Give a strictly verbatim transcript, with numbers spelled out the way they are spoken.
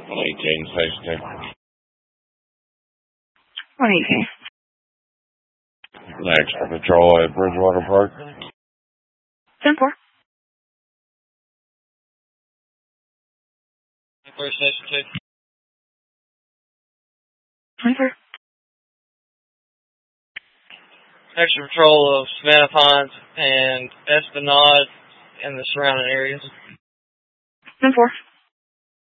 eighteen, station two. one eighteen. Extra patrol at Bridgewater Park. ten four. First station two. twenty-four. Extra patrol of Savannah Pines and Esplanade and the surrounding areas. ten four.